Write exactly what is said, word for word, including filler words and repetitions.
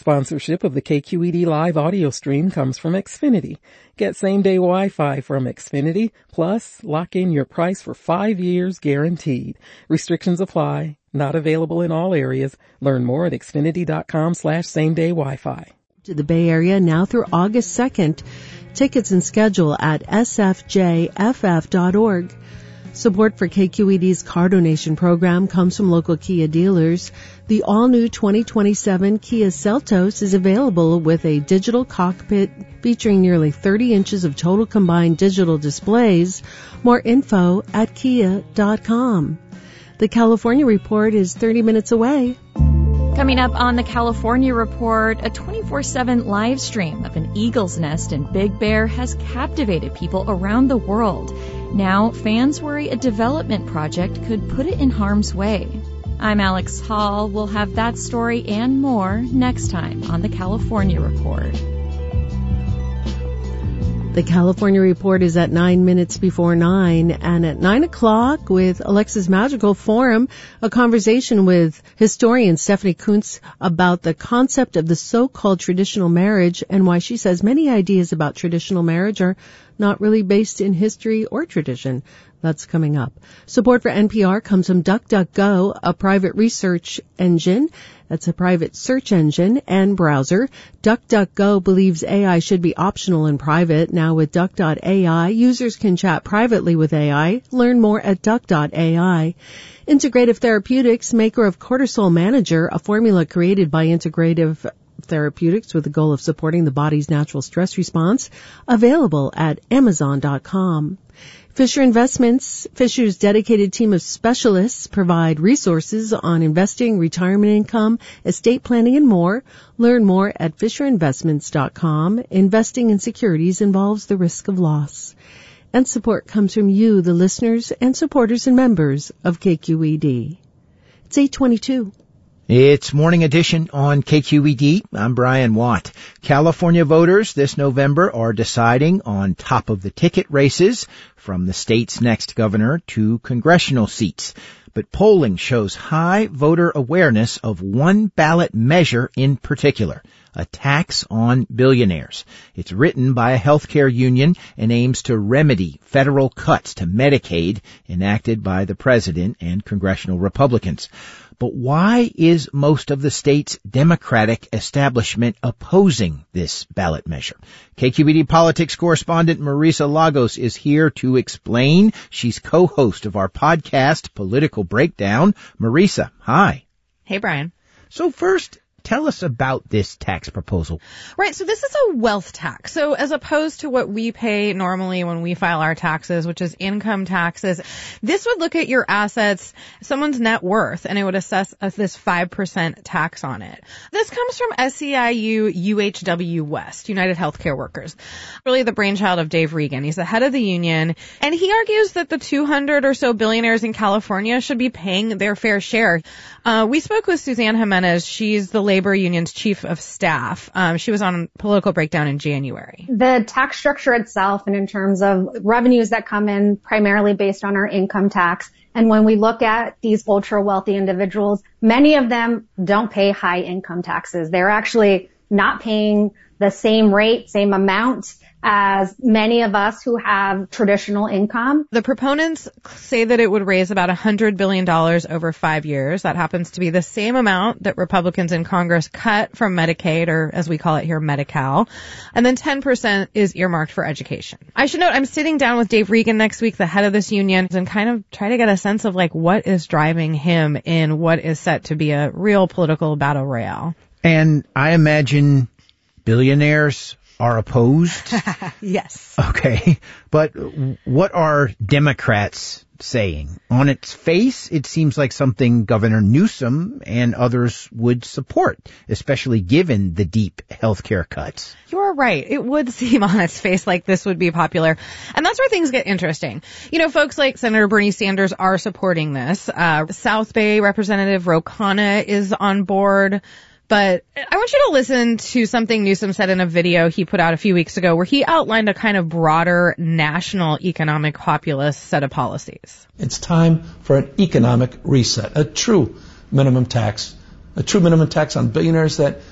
Sponsorship of the K Q E D live audio stream comes from Xfinity. Get same-day Wi-Fi from Xfinity, plus lock in your price for five years guaranteed. Restrictions apply. Not available in all areas. Learn more at xfinity.com slash same-day Wi-Fi. To the Bay Area now through August second. Tickets and schedule at s f j f f dot org. Support for K Q E D's car donation program comes from local Kia dealers. The all-new twenty twenty-seven Kia Seltos is available with a digital cockpit featuring nearly thirty inches of total combined digital displays. More info at kia dot com. The California Report is thirty minutes away. Coming up on the California Report, a twenty-four seven live stream of an eagle's nest in Big Bear has captivated people around the world. Now, fans worry a development project could put it in harm's way. I'm Alex Hall. We'll have that story and more next time on the California Report. The California Report is at nine minutes before nine, and at nine o'clock with Alexa's Magical Forum, a conversation with historian Stephanie Kuntz about the concept of the so-called traditional marriage and why she says many ideas about traditional marriage are not really based in history or tradition. That's coming up. Support for N P R comes from DuckDuckGo, a private research engine. That's a private search engine and browser. DuckDuckGo believes A I should be optional and private. Now with Duck dot A I, users can chat privately with A I. Learn more at Duck dot A I. Integrative Therapeutics, maker of Cortisol Manager, a formula created by Integrative Therapeutics with the goal of supporting the body's natural stress response, available at amazon dot com. Fisher Investments, Fisher's dedicated team of specialists provide resources on investing, retirement income, estate planning, and more. Learn more at fisher investments dot com. Investing in securities involves the risk of loss. And support comes from you, the listeners and supporters and members of K Q E D. It's eight twenty-two. It's Morning Edition on K Q E D. I'm Brian Watt. California voters this November are deciding on top of the ticket races from the state's next governor to congressional seats. But polling shows high voter awareness of one ballot measure in particular, a tax on billionaires. It's written by a healthcare union and aims to remedy federal cuts to Medicaid enacted by the president and congressional Republicans. But why is most of the state's Democratic establishment opposing this ballot measure? K Q E D politics correspondent Marisa Lagos is here to explain. She's co-host of our podcast, Political Breakdown. Marisa, hi. Hey, Brian. So first, tell us about this tax proposal. Right, so this is a wealth tax. So as opposed to what we pay normally when we file our taxes, which is income taxes, this would look at your assets, someone's net worth, and it would assess this five percent tax on it. This comes from S E I U U H W West, United Healthcare Workers, really the brainchild of Dave Regan. He's the head of the union, and he argues that the two hundred or so billionaires in California should be paying their fair share. Uh, we spoke with Suzanne Jimenez. She's the labor union's chief of staff. Um, she was on Political Breakdown in January. The tax structure itself, and in terms of revenues that come in primarily based on our income tax, and when we look at these ultra wealthy individuals, many of them don't pay high income taxes. They're actually not paying the same rate, same amount as many of us who have traditional income. The proponents say that it would raise about one hundred billion dollars over five years. That happens to be the same amount that Republicans in Congress cut from Medicaid, or as we call it here, Medi-Cal. And then ten percent is earmarked for education. I should note, I'm sitting down with Dave Regan next week, the head of this union, and kind of try to get a sense of like what is driving him in what is set to be a real political battle royale. And I imagine billionaires are opposed? Yes. Okay. But what are Democrats saying? On its face, it seems like something Governor Newsom and others would support, especially given the deep healthcare cuts. You're right. It would seem on its face like this would be popular. And that's where things get interesting. You know, folks like Senator Bernie Sanders are supporting this. Uh, South Bay Representative Ro Khanna is on board. But I want you to listen to something Newsom said in a video he put out a few weeks ago where he outlined a kind of broader national economic populist set of policies. It's time for an economic reset, a true minimum tax, a true minimum tax on billionaires that